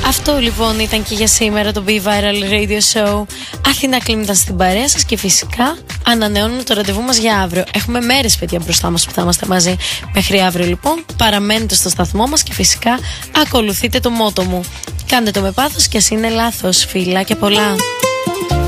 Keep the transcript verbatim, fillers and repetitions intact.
Αυτό λοιπόν ήταν και για σήμερα το Be Viral Radio Show. Αθηνά Κλίμνη στην παρέα σας και φυσικά ανανεώνουμε το ραντεβού μας για αύριο. Έχουμε μέρες, παιδιά, μπροστά μας που θα είμαστε μαζί μέχρι αύριο λοιπόν. Παραμένετε στο σταθμό μας και φυσικά ακολουθείτε το μότο μου. Κάντε το με πάθος και ας είναι λάθος. Φιλάκια πολλά.